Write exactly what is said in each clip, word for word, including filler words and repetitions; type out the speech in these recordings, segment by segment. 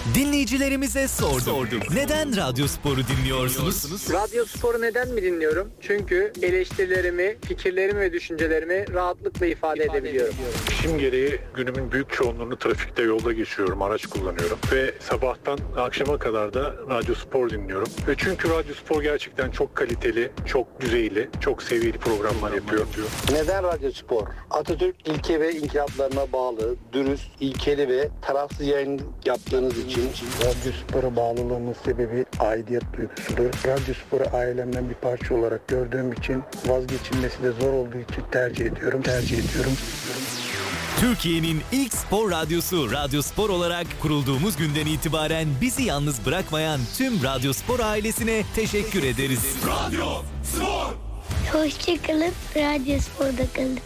Dinleyicilerimize sorduk. sorduk. Neden Radyo Spor'u dinliyorsunuz? Radyo Spor'u neden mi dinliyorum? Çünkü eleştirilerimi, fikirlerimi ve düşüncelerimi rahatlıkla ifade edebiliyorum. İşim gereği günümün büyük çoğunluğunu trafikte, yolda geçiyorum, araç kullanıyorum. Ve sabahtan akşama kadar da Radyo Spor dinliyorum. Ve çünkü Radyo Spor gerçekten çok kaliteli, çok düzeyli, çok seviyeli programlar yapıyor. Neden Radyo Spor? Atatürk ilke ve inkılaplarına bağlı, dürüst, ilkeli ve tarafsız yayın yaptığınız için Radyo Spor'a bağlılığımın sebebi aidiyet duygusudur. Radyo Spor'u ailemden bir parça olarak gördüğüm için vazgeçilmesi de zor olduğu için tercih ediyorum, tercih ediyorum. Türkiye'nin ilk spor radyosu Radyo Spor olarak kurulduğumuz günden itibaren bizi yalnız bırakmayan tüm Radyo Spor ailesine teşekkür ederiz. Radyo Spor! Hoşçakalın, Radyo Spor'da kalın.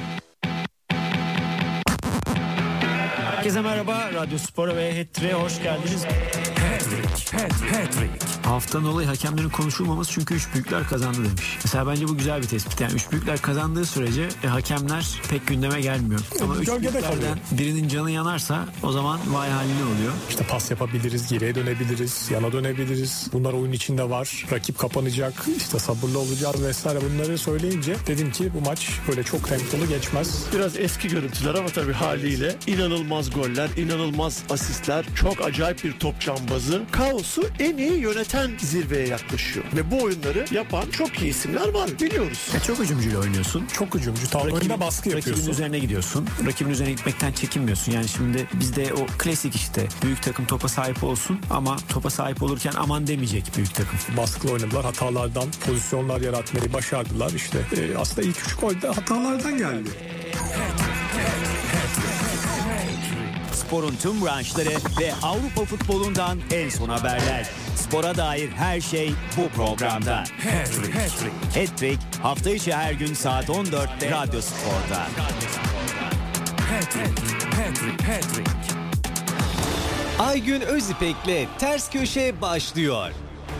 Herkese merhaba, Radyo Spor'a ve Hat-Trick'e hoş geldiniz. Hat-Trick, Hat- Hat-Trick. Haftanın olayı hakemlerin konuşulmaması çünkü üç büyükler kazandı demiş. Mesela bence bu güzel bir tespit. Yani üç büyükler kazandığı sürece e, hakemler pek gündeme gelmiyor. Ama üç büyüklerden birinin canı yanarsa o zaman vay haline oluyor. İşte pas yapabiliriz, geriye dönebiliriz, yana dönebiliriz. Bunlar oyun içinde var. Rakip kapanacak, işte sabırlı olacağız vesaire, bunları söyleyince dedim ki bu maç böyle çok tempolu geçmez. Biraz eski görüntüler ama tabii haliyle inanılmaz goller, inanılmaz asistler, çok acayip bir top cambazı. Kaosu en iyi yöneten zirveye yaklaşıyor. Ve bu oyunları yapan çok iyi isimler var, biliyoruz. Ya çok hücumcuyla oynuyorsun. Çok hücumcu. Tam oyunda baskı yapıyorsun. Rakibin üzerine gidiyorsun. Rakibin üzerine gitmekten çekinmiyorsun. Yani şimdi bizde o klasik işte büyük takım topa sahip olsun ama topa sahip olurken aman demeyecek büyük takım. Baskılı oynadılar. Hatalardan pozisyonlar yaratmayı başardılar. İşte e, aslında ilk üç gol de hatalardan geldi. Sporun tüm branşları ve Avrupa futbolundan en son haberler. Spora dair her şey bu programda. Hat-Trick, Hat-Trick. Hat-Trick hafta içi her gün saat on dörtte Radyo Spor'da. Hat-Trick, Hat-Trick, Hat-Trick. Aygün Özipek'le Ters Köşe başlıyor.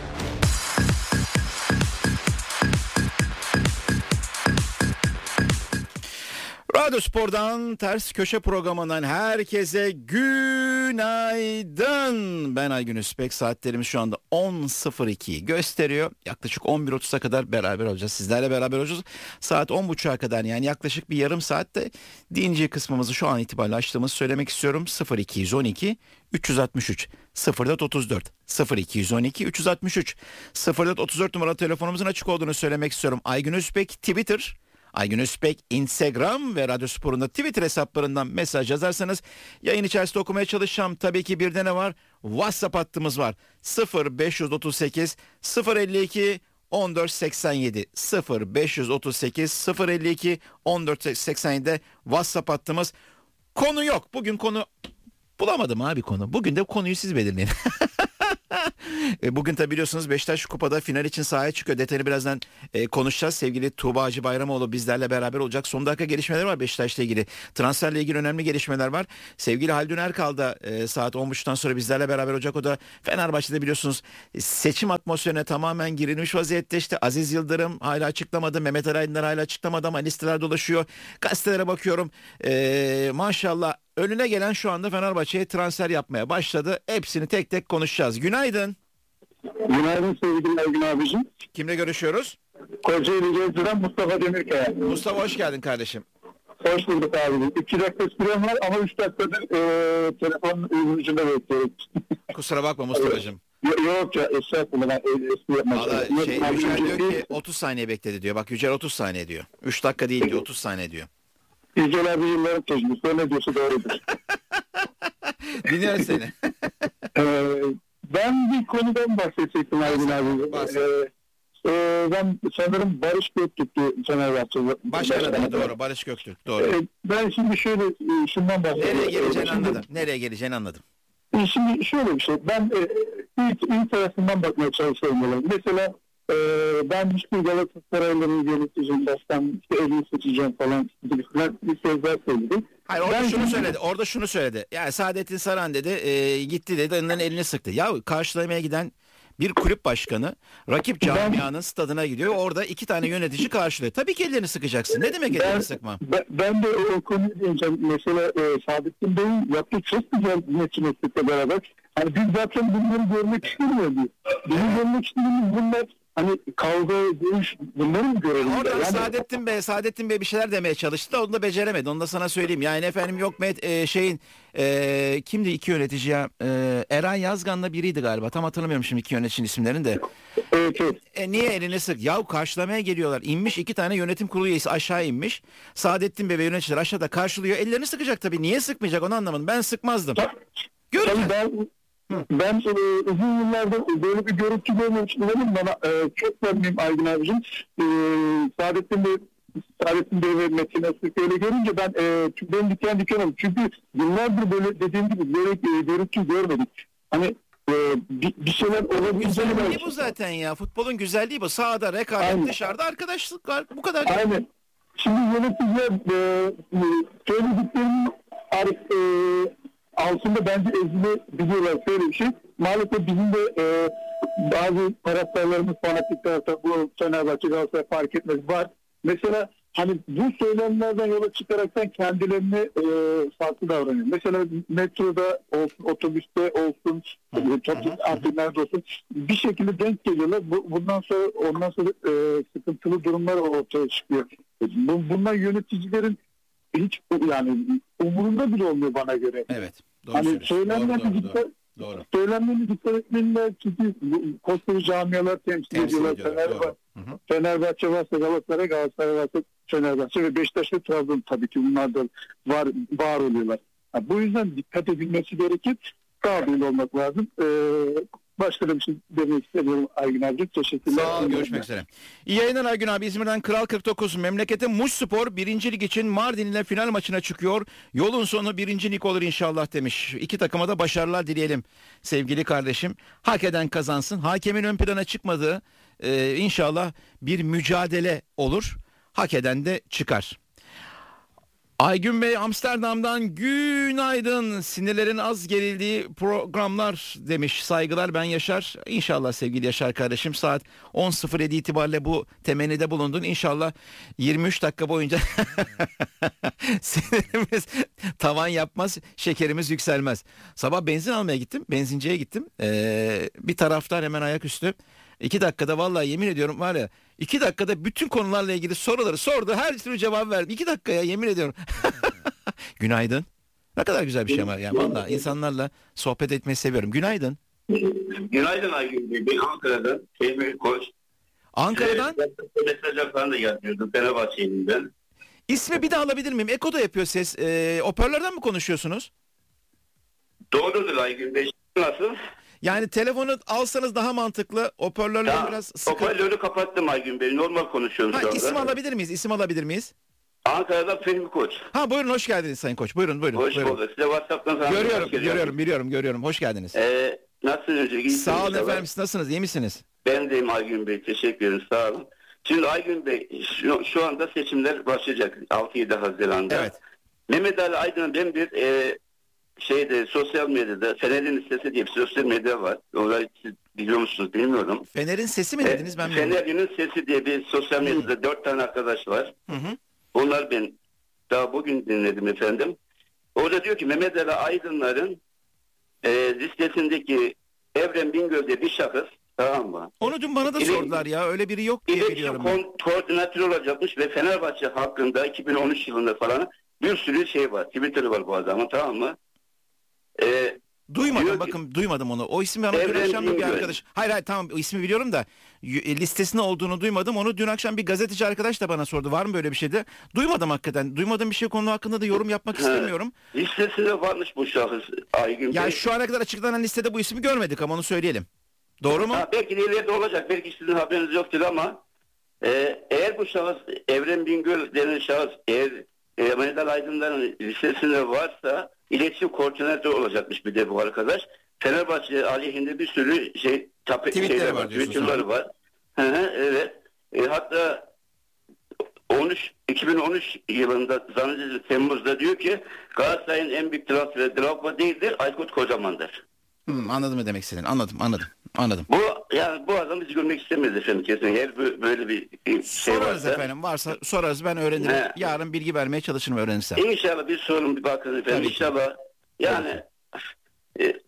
Radyo Spor'dan Ters Köşe programından herkese günaydın. Ben Aygün Özipek. Saatlerimiz şu anda on sıfır ikiyi gösteriyor. Yaklaşık on bir otuza kadar beraber olacağız. Sizlerle beraber olacağız. Saat on buçuğa kadar, yani yaklaşık bir yarım saatte dinci kısmımızı şu an itibariyle açtığımızı söylemek istiyorum. sıfır iki on iki üç altı üç sıfır dört otuz dört sıfır iki on iki üç altı üç sıfır dört otuz dört numaralı telefonumuzun açık olduğunu söylemek istiyorum. Aygün Özipek Twitter, Aygün Özpek Instagram ve Radyo Spor'un da Twitter hesaplarından mesaj yazarsanız yayın içerisinde okumaya çalışacağım. Tabii ki bir de ne var? WhatsApp hattımız var. sıfır beş otuz sekiz sıfır elli iki on dört seksen yedi sıfır beş otuz sekiz sıfır elli iki on dört seksen yedi WhatsApp hattımız. Konu yok. Bugün konu bulamadım abi konu. Bugün de konuyu siz belirleyin. Bugün tabi biliyorsunuz Beşiktaş Kupa'da final için sahaya çıkıyor. Detayını birazdan e, konuşacağız. Sevgili Tuğba Hacı Bayramoğlu bizlerle beraber olacak. Son dakika gelişmeler var Beşiktaş'la ilgili. Transferle ilgili önemli gelişmeler var. Sevgili Haldun Erkal da e, saat on buçuktan sonra bizlerle beraber olacak. O da Fenerbahçe'de biliyorsunuz seçim atmosferine tamamen girilmiş vaziyette. İşte Aziz Yıldırım hala açıklamadı. Mehmet Ali Aydınlar hala açıklamadı ama listeler dolaşıyor. Gazetelere bakıyorum. E, maşallah önüne gelen şu anda Fenerbahçe'ye transfer yapmaya başladı. Hepsini tek tek konuşacağız. Günaydın. Günaydın sevgili Aygün abicim. Kimle görüşüyoruz? Kocaeli Gezdiren Mustafa Demirkaya. Mustafa hoş geldin kardeşim. Hoş bulduk abicim. İki dakika sürem var ama üç dakikadır e, telefonun ucunda bekliyorum. Kusura bakma Mustafa'cığım. Yok ya estağfurullah ben espri yapmak Valla şey Yücel diyor ki otuz saniye bekledi diyor. Bak Yücel otuz saniye diyor. üç dakika değil diyor, otuz saniye diyor. Yücel abi yılların tecrübesi ne diyorsa doğrudur. Dinliyoruz seni. ee, ben bir konudan bahsedecektim Aygün abi. Ee, e, ben sanırım Barış Göktürk'tü Fenerbahçe'de. Başkanı doğru, Barış Göktürk doğru. Ee, ben şimdi şöyle şundan bahsedeyim. Nereye geleceğini şimdi, anladım. Nereye geleceğini anladım. Şimdi şöyle bir şey. Ben e, ilk, ilk tarafından bakmaya çalışıyorum. Mesela e, ben hiçbir Galatasaraylı'nın yöneticim, baştan işte elini seçeceğim falan gibisinden bir sözler söyledi. Hayır orada ben şunu şimdi... söyledi. Orada şunu söyledi. Yani Saadettin Saran dedi e, gitti dedi onların elini sıktı. Ya karşılamaya giden bir kulüp başkanı rakip camianın ben, stadına gidiyor. Orada iki tane yönetici karşılıyor. Tabii ki ellerini sıkacaksın. Ne demek ellerini ben, sıkma? Ben, ben de o konuyu diyeceğim. Mesela e, Saadettin Bey'in yaptığı çok güzel yönetimle beraber Hani biz zaten bunları görmek istemiyoruz. Bizim görmek istediğimiz bunlar hani kavga, dövüş, bunları mı görelim? Oradan yani... Saadettin Bey, Saadettin Bey bir şeyler demeye çalıştı da onu da beceremedi. Onu da sana söyleyeyim. Yani efendim yok Met e, şeyin e, kimdi iki yönetici ya? E, Eren Yazgan'la biriydi galiba. Tam hatırlamıyorum şimdi iki yöneticinin isimlerini de. Evet, evet. E, niye elini sık? Yahu karşılamaya geliyorlar. İnmiş iki tane yönetim kurulu üyesi aşağı inmiş. Saadettin Bey ve yöneticiler aşağıda karşılıyor. Ellerini sıkacak tabii. Niye sıkmayacak onu anlamadım. Ben sıkmazdım. Göreceğiz. Ben, ben e, uzun yıllardır böyle bir görüntü görmemiştim. Bana e, çok memnunum Aygün abicim. E, Saadettin Bey, Saadettin Bey ve Metin Öztürk öyle görünce ben e, ben diken diken oldum. Çünkü yıllardır böyle dediğim gibi böyle e, görüntü görmedik. Hani e, bir, bir şeyler olabileceğini güzelliği bu zaten ya. Futbolun güzelliği bu. Sahada rekabet, aynen. Dışarıda arkadaşlıklar. Bu kadar. Aynen. Şimdi yöneticiler e, söylediklerinin e, altında bence ezilebiliyorlar. Şöyle bir şey. Maalesef bizim de e, bazı taraftarlarımız, fanatik taraftar, bu Fenerbahçe, Galatasaray fark etmez var. Mesela hani bu söylemlerden yola çıkaraktan kendilerine e, farklı davranıyor. Mesela metroda olsun, otobüste olsun, artık nerede olsun bir şekilde denk geliyorlar. Bu, bundan sonra ondan sonra e, sıkıntılı durumlar ortaya çıkıyor. Bu, bundan yöneticilerin hiç yani umurunda bile olmuyor bana göre. Evet. Doğru hani söylemlerini dikkat, doğru. Söylemlerini dikkat etmeliler çünkü koskoca camialar temsil, temsil ediyorlar. Fenerbahçe, Fenerbahçe varsa Galatasaray, Galatasaray varsa Fenerbahçe ve Beşiktaş ve Trabzon tabii ki bunlar da var, var oluyorlar. Yani bu yüzden dikkat edilmesi gerekir. Stabil olmak lazım. Ee, Başka da bir şey demek istemiyorum Aygün abi. Teşekkürler. Sağ ol, görüşmek üzere. İyi yayınlar Aygün abi. İzmir'den Kral kırk dokuz. Memlekete Muşspor birinci lig için Mardin ile final maçına çıkıyor. Yolun sonu birinci lig olur inşallah demiş. İki takıma da başarılar dileyelim sevgili kardeşim. Hak eden kazansın. Hakemin ön plana çıkmadığı e, inşallah bir mücadele olur. Hak eden de çıkar. Aygün Bey Amsterdam'dan günaydın. Sinirlerin az gerildiği programlar demiş. Saygılar ben Yaşar. İnşallah sevgili Yaşar kardeşim saat on sıfır yedi itibariyle bu temennide bulundun. İnşallah yirmi üç dakika boyunca sinirimiz tavan yapmaz, şekerimiz yükselmez. Sabah benzin almaya gittim. Benzinciye gittim. Ee, bir taraftar hemen ayaküstü. İki dakikada vallahi yemin ediyorum var ya iki dakikada bütün konularla ilgili soruları sordu. Her türlü cevap verdi. İki dakika ya yemin ediyorum. Günaydın. Ne kadar güzel bir şey ama yani vallahi insanlarla sohbet etmeyi seviyorum. Günaydın. Günaydın Aygün Bey. Ben Ankara'dan Fehmi Koç. Ankara'dan? Ee, mesajlar falan da yazıyordum. Fenerbahçe'yim ben. İsmi bir daha alabilir miyim? Eko da yapıyor ses. Ee, hoparlörden mi konuşuyorsunuz? Doğrudur Aygün Bey. Nasıl? Yani telefonu alsanız daha mantıklı. Hoparlörleri biraz sıkı. Hoparlörü kapattım Aygün Bey. Normal konuşuyoruz. Ha, isim alabilir miyiz? İsim alabilir miyiz? Ankara'dan Fehmi Koç. Ha buyurun hoş geldiniz Sayın Koç. Buyurun buyurun. Hoş buyurun. bulduk. Size WhatsApp'tan sana görüyorum görüyorum biliyorum görüyorum. Hoş geldiniz. Ee, nasılsınız? İyi Sağ olun efendim. Siz nasılsınız? İyi misiniz? Ben deyim Aygün Bey. Teşekkür ederim. Sağ olun. Şimdi Aygün Bey şu, şu anda seçimler başlayacak. altı yedi Haziran'da. Evet. Mehmet Ali Aydın'ın ben bir e, şeyde sosyal medyada Fener'in listesi diye bir sosyal medya var. Orayı siz biliyor musunuz bilmiyorum. Fener'in sesi mi dediniz? Ben Fener'in sesi diye bir sosyal medyada hmm. dört tane arkadaş var. Hı hı. Onlar ben daha bugün dinledim efendim. Orada diyor ki Mehmet Ali Aydınlar'ın e, listesindeki Evren Bingöl diye bir şahıs, tamam mı? Onu dün bana da İle, sordular ya. Öyle biri yok diye biliyorum. İletişim ko- koordinatörü olacakmış ve Fenerbahçe hakkında iki bin on üç yılında falan bir sürü şey var. Twitter'ı var bu adamın, tamam mı? Ee, duymadım bakın ki, duymadım onu. O ismi bana dün akşam bir arkadaş. Hayır hayır tamam o ismi biliyorum da listesinde olduğunu duymadım. Onu dün akşam bir gazeteci arkadaş da bana sordu. Var mı böyle bir şey de? Duymadım hakikaten. Duymadığım bir şey konu hakkında da yorum yapmak He. istemiyorum. Listesinde varmış bu şahıs Aygün Ya Bey. şu ana kadar açıklanan listede bu ismi görmedik ama onu söyleyelim. Doğru mu? Ha, belki de ileride olacak. Belki sizin haberiniz yoktur ama e, eğer bu şahıs Evren Bingöl denen şahıs eğer e, Mehmet Ali Aydınlar'ın listesinde varsa iletişim koordinatörü olacakmış bir de bu arkadaş. Fenerbahçe aleyhinde bir sürü şey tape, şeyler var, Twitter'ları var. Hı hı, evet. E, hatta on üç iki bin on üç yılında zannedilir Temmuz'da diyor ki Galatasaray'ın en büyük transferi Drogba değildir, Aykut Kocaman'dır. Hmm, anladım ne demek istediğini. Anladım, anladım. Anladım. Bu yani bu adam bizi görmek istemez efendim kesin. Eğer böyle bir şey sorarız varsa. efendim. Varsa sorarız ben öğrenirim. He. Yarın bilgi vermeye çalışırım öğrenirsem. İnşallah bir sorun bir bakın efendim. İnşallah yani e,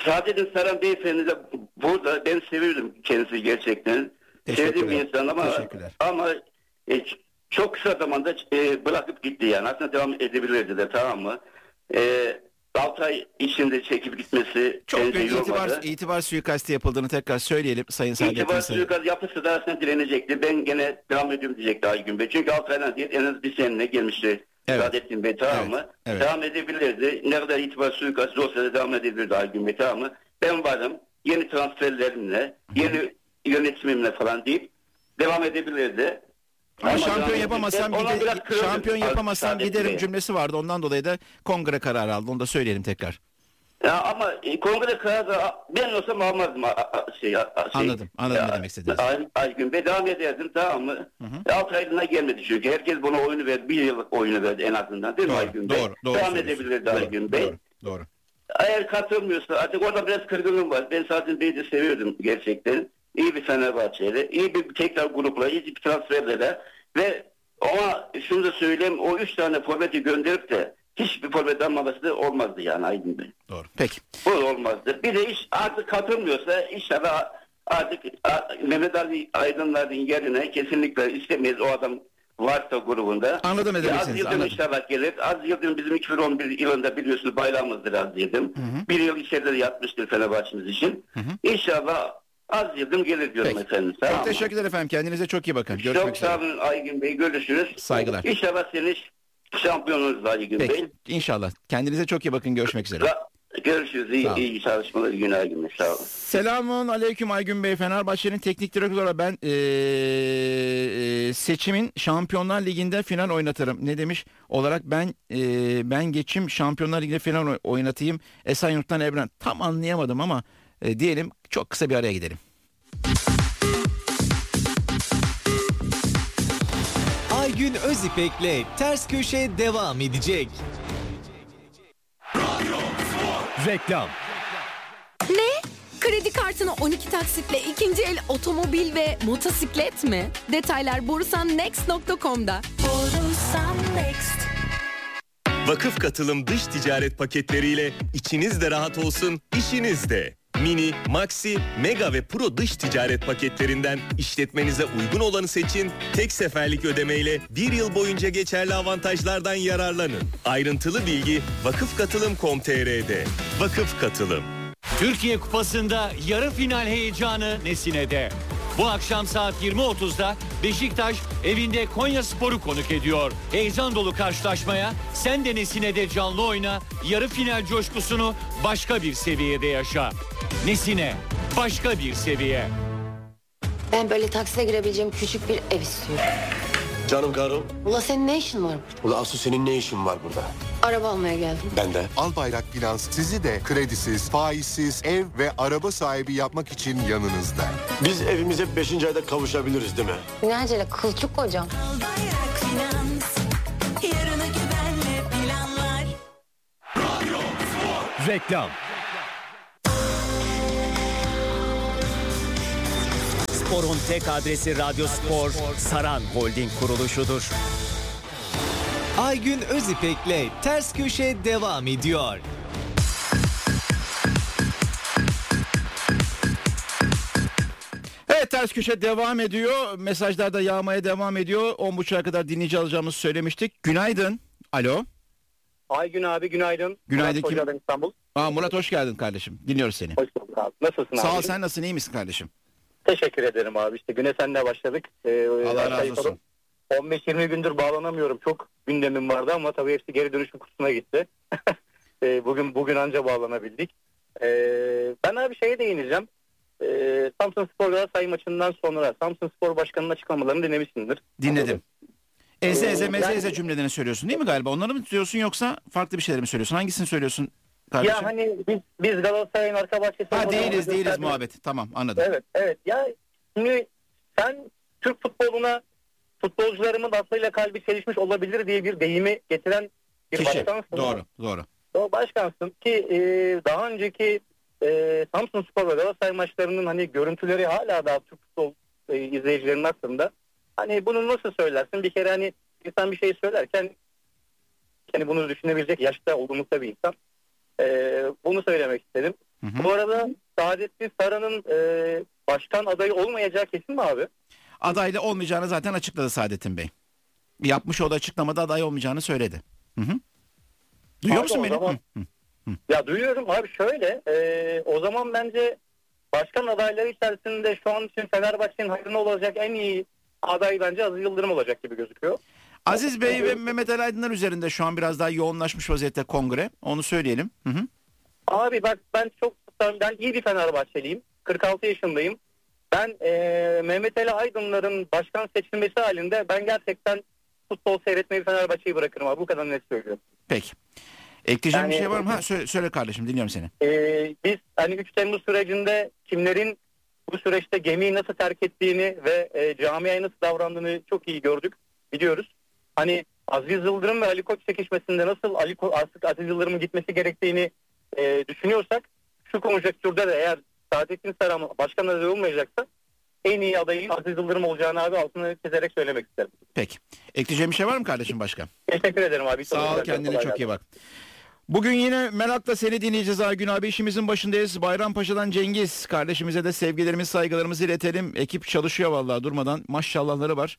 Saadettin Saran beyefendi de burada, ben seviyorum kendisi gerçekten. Sevdiğim bir insan ama ama e, çok kısa zamanda e, bırakıp gitti yani. Aslında devam edebilirdi de, tamam mı? E, altı ay içinde çekip gitmesi çok büyük itibar, itibar suikasti yapıldığını tekrar söyleyelim Sayın Saadettin Saran. İtibar suikasti yapısı da aslında direnecekti. Ben gene devam ediyorum diyecekti Aygün Bey. Çünkü altı aydan değil, en az bir seneyle gelmişti. Evet. Saadettin Bey, tamam mı? Evet. Evet. Devam edebilirdi. Ne kadar itibar suikastı olsa da devam edebilirdi Aygün Bey, tamam mı? Ben varım. Yeni transferlerimle, yeni yönetimimle falan deyip devam edebilirdi. Ama, Ama şampiyon yapamazsam gide, şampiyon yapamazsam giderim Bey. Cümlesi vardı. Ondan dolayı da kongre kararı aldı. Onu da söyleyelim tekrar. Ya ama e, kongre kararı ben olsam almazdım. A, a, şey, a, şey, anladım. Anladım ya, ne demek istediniz. Aygün Bey, devam ederdim, tamam mı? altı ayına gelmedi çünkü. Herkes buna oyunu verdi. Bir yıl oyunu verdi en azından. Değil doğru, mi Aygün Bey? Doğru, doğru. Devam edebilirdi doğru, Aygün Bey. Doğru, doğru. Eğer katılmıyorsa artık orada biraz kırgınlığım var. Ben Saadettin Bey'i de seviyordum gerçekten. İyi bir Fenerbahçe'yle, iyi bir tekrar grupla, iyi bir transferle ve ama şunu da söyleyeyim, o üç tane forveti gönderip de hiçbir forvet almaması da olmazdı yani Aydın Bey. Doğru. Peki. Bu olmazdı. Bir de iş artık katılmıyorsa inşallah artık Mehmet Ali Aydınlar'ın yerine kesinlikle istemeyiz o adam varsa grubunda. Anladım ne demek Az Yıldırım inşallah gelir. Az Yıldırım bizim iki bin on bir yılında biliyorsunuz bayrağımızdır Az Yıldırım. Hı hı. Bir yıl içeride de yatmıştır Fenerbahçe'miz için. Hı hı. İnşallah Az Yıldırım gelir diyorum. Peki. Efendim. Tamam. Çok teşekkürler efendim. Kendinize çok iyi bakın. Görüşmek çok sağ olun Aygün Bey. Görüşürüz. Saygılar. İnşallah senin şampiyonunuz Aygün Bey. Peki. İnşallah. Kendinize çok iyi bakın. Görüşmek üzere. Görüşürüz. İyi, iyi çalışmalar. Günaydın. Sağ olun. Selamun aleyküm Aygün Bey. Fenerbahçe'nin teknik direktörü olarak ben ee, seçimin Şampiyonlar Ligi'nde final oynatırım. Ne demiş? Olarak ben ee, ben geçim Şampiyonlar Ligi'nde final oynatayım. Esenyurt'tan Evren. Tam anlayamadım ama e, diyelim çok kısa bir araya gidelim. Aygün Özipek'le Ters Köşe devam edecek. Reklam. Ne? Kredi kartını on iki taksitle ikinci el otomobil ve motosiklet mi? Detaylar borusan next nokta com'da. Borusan Next. Vakıf Katılım dış ticaret paketleriyle içiniz de rahat olsun, işiniz de. Mini, Maxi, Mega ve Pro dış ticaret paketlerinden işletmenize uygun olanı seçin. Tek seferlik ödemeyle bir yıl boyunca geçerli avantajlardan yararlanın. Ayrıntılı bilgi vakıfkatılım nokta com nokta tr'de. Vakıf Katılım. Türkiye Kupası'nda yarı final heyecanı Nesine'de. Bu akşam saat yirmi otuzda Beşiktaş evinde Konyaspor'u konuk ediyor. Heyecan dolu karşılaşmaya sen de Nesine'de canlı oyna, yarı final coşkusunu başka bir seviyede yaşa. Nesine, başka bir seviye. Ben böyle taksiye girebileceğim küçük bir ev istiyorum. Canım karım. Ula senin ne işin var? Ula asıl senin ne işin var burada? Araba almaya geldim. Ben de. Albayrak Finans sizi de kredisiz, faizsiz ev ve araba sahibi yapmak için yanınızda. Biz evimize beşinci ayda kavuşabiliriz değil mi? Ne acele kılçık kocam. Albayrak Finans, yarına güvenle planlar. Reklam. Spor'un tek adresi Radyo Spor, Saran Holding kuruluşudur. Aygün Özipek'le Ters Köşe devam ediyor. Evet, Ters Köşe devam ediyor. Mesajlar da yağmaya devam ediyor. on buçuğa kadar dinleyici alacağımızı söylemiştik. Günaydın. Alo. Aygün abi günaydın. Günaydın. Murat Hoca'dan İstanbul. Aa, Murat hoş geldin kardeşim. Dinliyoruz seni. Hoş bulduk abi. Nasılsın Sağ abi? ol, sen nasılsın, iyi misin kardeşim? Teşekkür ederim abi. İşte güne seninle başladık. Ee, Allah razı olsun. on beş yirmi gündür bağlanamıyorum. Çok gündemim vardı ama tabii hepsi geri dönüşüm kutusuna gitti. ee, bugün bugün anca bağlanabildik. Ee, ben abi şeye değineceğim. Ee, Samsunspor Galatasaray maçından sonra Samsunspor Başkanı'nın açıklamalarını dinlemişsindir. Dinledim. Eze eze meze yani, eze cümlelerini söylüyorsun değil mi galiba? Onları mı diyorsun yoksa farklı bir şeyler mi söylüyorsun? Hangisini söylüyorsun kardeşim? Ya hani biz, biz Galatasaray'ın arka bahçesi... Ha değiliz değiliz muhabbet. Tamam, anladım. Evet evet ya şimdi sen Türk futboluna futbolcularımın aklıyla kalbi çelişmiş olabilir diye bir deyimi getiren bir Kişi. başkansın. Doğru doğru. O başkansın ki e, daha önceki e, Samsunspor ve Galatasaray maçlarının hani görüntüleri hala daha Türk futbol e, izleyicilerinin aklında. Hani bunu nasıl söylersin? Bir kere hani insan bir şey söylerken hani bunu düşünebilecek yaşta olduğumuzda bir insan. E, bunu söylemek istedim. Hı hı. Bu arada Saadettin Saran'ın e, başkan adayı olmayacağı kesin mi abi? Adaylı olmayacağını zaten açıkladı Saadettin Bey. Yapmış olduğu açıklamada aday olmayacağını söyledi. Hı hı. Duyuyor Abi musun beni? Zaman, hı, hı. Ya duyuyorum abi, şöyle e, o zaman bence başkan adayları içerisinde şu an için Fenerbahçe'nin hayrına olacak en iyi aday bence Aziz Yıldırım olacak gibi gözüküyor. Aziz Bey ve Mehmet Ali Aydınlar üzerinde şu an biraz daha yoğunlaşmış vaziyette kongre. Onu söyleyelim. Hı hı. Abi bak, ben çok ben iyi bir Fenerbahçeliyim. kırk altı yaşındayım. Ben e, Mehmet Ali Aydınlar'ın başkan seçilmesi halinde ben gerçekten futbol seyretmeyi, Fenerbahçe'yi bırakırım abi. Bu kadar net söylüyorum. Peki. Ekleyeceğim Yani, bir şey var mı? Ha, söyle, söyle kardeşim, dinliyorum seni. E, biz hani üç Temmuz sürecinde kimlerin bu süreçte gemiyi nasıl terk ettiğini ve e, camiaya nasıl davrandığını çok iyi gördük, biliyoruz. Hani Aziz Yıldırım ve Ali Koç çekişmesinde nasıl Ali Ko- artık Aziz Yıldırım'ın gitmesi gerektiğini e, düşünüyorsak, şu konjonktürde de eğer Saadettin Saran başkan adayı olmayacaksa en iyi adayın Aziz Yıldırım olacağını abi altını çizerek söylemek isterim. Peki. Ekleyeceğim bir şey var mı kardeşim başka? Teşekkür ederim abi. Sağ ol, kendine çok iyi bak. Bugün yine merakla seni dinleyeceğiz Aygün abi. İşimizin başındayız. Bayrampaşa'dan Cengiz kardeşimize de sevgilerimizi, saygılarımızı iletelim. Ekip çalışıyor vallahi durmadan. Maşallahları var.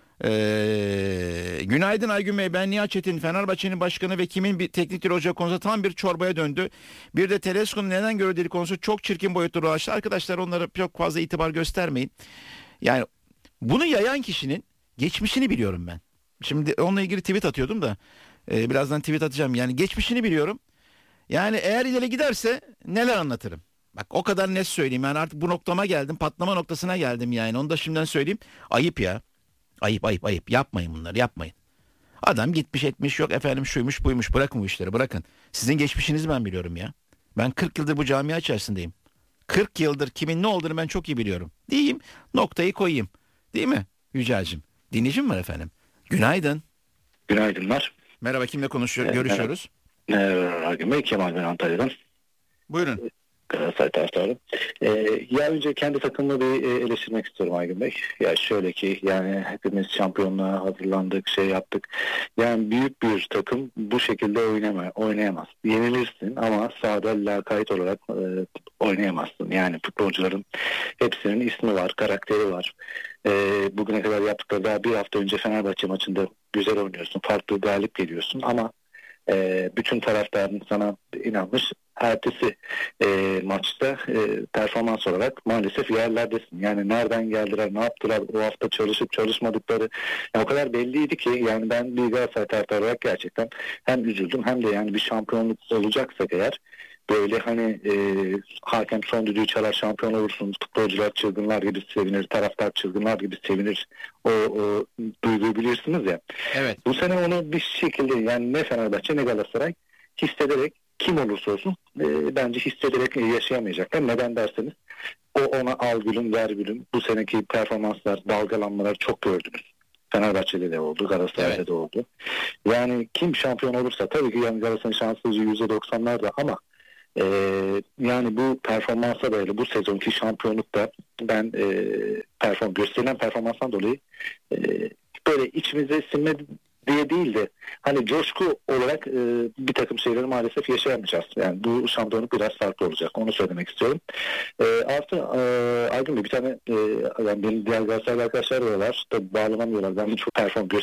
Ee, günaydın Aygün Bey, ben Nihat Çetin. Fenerbahçe'nin başkanı ve kimin bir teknik direktör konusu tam bir çorbaya döndü. Bir de Tedesco'nun neden görüldüğü konusu çok çirkin boyutlara ulaştı. Arkadaşlar, onlara çok fazla itibar göstermeyin. Yani bunu yayan kişinin geçmişini biliyorum ben. Şimdi onunla ilgili tweet atıyordum da e, birazdan tweet atacağım. Yani geçmişini biliyorum. Yani eğer ileri giderse neler anlatırım. Bak, o kadar net söyleyeyim. Yani artık bu noktama geldim, patlama noktasına geldim yani. Onu da şimdiden söyleyeyim. Ayıp ya. Ayıp ayıp ayıp, yapmayın bunları, yapmayın. Adam gitmiş etmiş, yok efendim şuymuş buymuş, bırakın bu işleri, bırakın. Sizin geçmişinizi ben biliyorum ya. Ben kırk yıldır bu camia içerisindeyim. kırk yıldır kimin ne olduğunu ben çok iyi biliyorum. Diyeyim, noktayı koyayım. Değil mi Yücel'cim? Dinleyicim var efendim. Günaydın. Günaydınlar. Merhaba, kimle konuşuyor, Ee, görüşüyoruz? Merhaba Hakim Bey, Kemal ben Antalya'dan. Buyurun. Galatasaray taraftarı. Ee, ya önce kendi takımımı bir e, eleştirmek istiyorum Aygün Bey. Ya şöyle ki, yani hepimiz şampiyonluğa hazırlandık, şey yaptık. Yani büyük bir takım bu şekilde oynama, oynayamaz. Yenilirsin ama sahada lakayt olarak e, oynayamazsın. Yani futbolcuların hepsinin ismi var, karakteri var. E, bugüne kadar yaptıkları, daha bir hafta önce Fenerbahçe maçında güzel oynuyorsun, farklı galip geliyorsun ama e, bütün taraftarın sana inanmış. Ertesi e, maçta e, performans olarak maalesef yerlerdesin. Yani nereden geldiler, ne yaptılar, o hafta çalışıp çalışmadıkları yani o kadar belliydi ki, yani ben bir Galatasaray taraftarı olarak gerçekten hem üzüldüm hem de yani bir şampiyonluk olacaksak eğer, böyle hani e, hakem son düdüğü çalar, şampiyon olursunuz, futbolcular çılgınlar gibi sevinir, taraftar çılgınlar gibi sevinir, o, o duyguyu bilirsiniz ya. Evet. Bu sene onu bir şekilde, yani ne Fenerbahçe ne Galatasaray hissederek, kim olursa olsun e, bence hissederek yaşayamayacaklar. Neden derseniz, o ona al gülüm ver gülüm, bu seneki performanslar, dalgalanmalar çok gördünüz. Fenerbahçe'de de oldu, Galatasaray'da evet. da oldu. Yani kim şampiyon olursa, tabii ki yani Galatasaray'ın şanssızlığı yüzde doksanlarda ama e, yani bu performansa böyle, bu sezonki şampiyonlukta ben e, perform gösterilen performanstan dolayı e, böyle içimize sinme diye değil de hani coşku olarak e, bir takım şeyleri maalesef yaşayamayacağız. Yani bu şampiyonluk biraz farklı olacak. Onu söylemek istiyorum. E, artı e, Aydın Bey, bir tane e, yani benim diğer Galatasaray arkadaşlar da var. Tabii bağlanamıyorlar. Ben çok perform